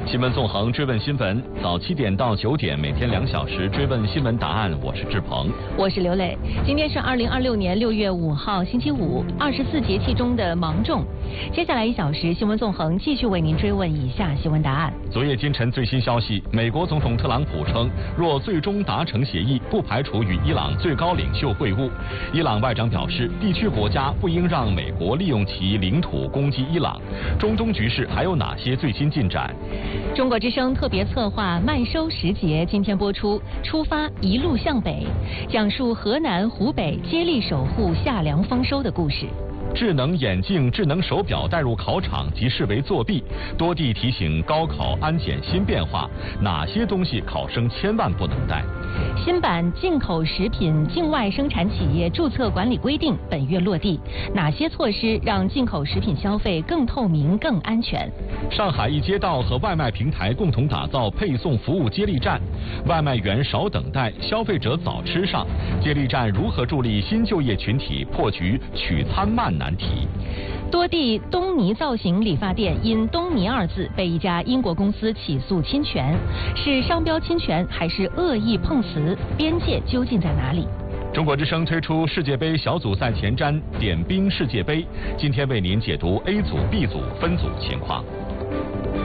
新闻纵横，追问新闻，早7点到9点，每天2小时追问新闻答案。我是志鹏， 我是刘磊。今天是2026年6月5号，星期五，24节气中的芒种。接下来1小时，新闻纵横继续为您追问以下新闻答案。 昨夜今晨最新消息，美国总统特朗普称，若最终达成协议，不排除与伊朗最高领袖会晤。伊朗外长表示，地区国家不应让美国利用其领土攻击伊朗。中东局势还有哪些最新进展？ 中国之声特别策划麦收时节今天播出，出发一路向北，讲述河南、湖北接力守护夏粮丰收的故事。 智能眼镜、智能手表带入考场即视为作弊，多地提醒高考安检新变化，哪些东西考生千万不能带？ 新版进口食品境外生产企业注册管理规定本月落地，哪些措施让进口食品消费更透明、更安全？ 上海一街道和外卖平台共同打造配送服务接力站，外卖员少等待，消费者早吃上。接力站如何助力新就业群体破局取餐慢难题？ 多地东尼造型理发店因东尼2字被一家英国公司起诉侵权，是商标侵权还是恶意碰瓷？边界究竟在哪里？ 中国之声推出世界杯小组赛前瞻点兵世界杯，今天为您解读 A 组、B 组分组情况。